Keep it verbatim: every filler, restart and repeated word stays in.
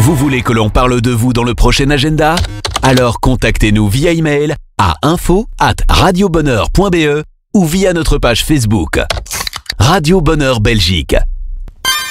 Vous voulez que l'on parle de vous dans le prochain agenda? Alors contactez-nous via email à info arobase radiobonheur point b e ou via notre page Facebook. Radio Bonheur Belgique.